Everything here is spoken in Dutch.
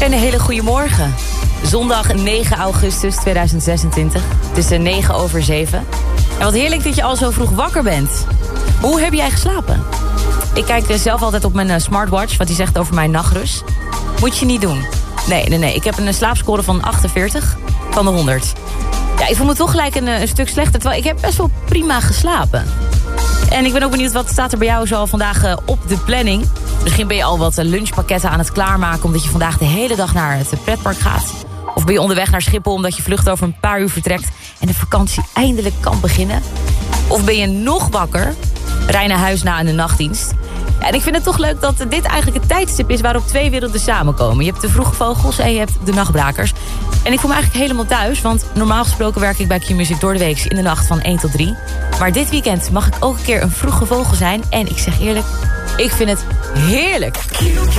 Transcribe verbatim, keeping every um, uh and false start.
Een hele goede morgen. Zondag negen augustus tweeduizend zesentwintig. Het is negen over zeven. En wat heerlijk dat je al zo vroeg wakker bent. Hoe heb jij geslapen? Ik kijk zelf altijd op mijn smartwatch, wat hij zegt over mijn nachtrust. Moet je niet doen. Nee, nee, nee. Ik heb een slaapscore van achtenveertig van de honderd. Ja, ik voel me toch gelijk een, een stuk slechter, terwijl ik heb best wel prima geslapen. En ik ben ook benieuwd, wat staat er bij jou zo vandaag uh, op de planning? Misschien ben je al wat uh, lunchpakketten aan het klaarmaken, omdat je vandaag de hele dag naar het pretpark gaat. Of ben je onderweg naar Schiphol omdat je vlucht over een paar uur vertrekt en de vakantie eindelijk kan beginnen? Of ben je nog wakker, rij naar huis na een nachtdienst? En ik vind het toch leuk dat dit eigenlijk het tijdstip is waarop twee werelden samenkomen. Je hebt de vroege vogels en je hebt de nachtbrakers. En ik voel me eigenlijk helemaal thuis, want normaal gesproken werk ik bij Q-Music door de week in de nacht van één tot drie. Maar dit weekend mag ik ook een keer een vroege vogel zijn. En ik zeg eerlijk, ik vind het heerlijk.